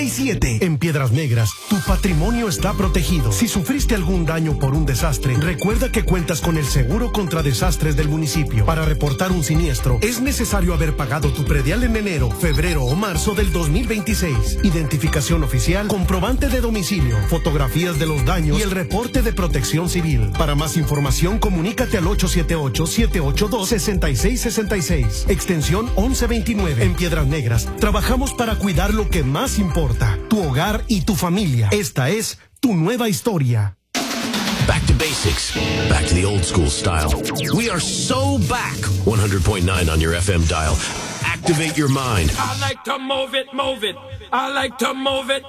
En Piedras Negras, tu patrimonio está protegido. Si sufriste algún daño por un desastre, recuerda que cuentas con el seguro contra desastres del municipio. Para reportar un siniestro, es necesario haber pagado tu predial en enero, febrero o marzo del 2026. Identificación oficial, comprobante de domicilio, fotografías de los daños y el reporte de Protección Civil. Para más información, comunícate al 878-782-6666, extensión 1129. En Piedras Negras, trabajamos para cuidar lo que más importa, tu hogar y tu familia. Esta es tu nueva historia. Back to basics. Back to the old school style. We are so back. 100.9 on your FM dial. Activate your mind. I like to move it, move it. I like to move it,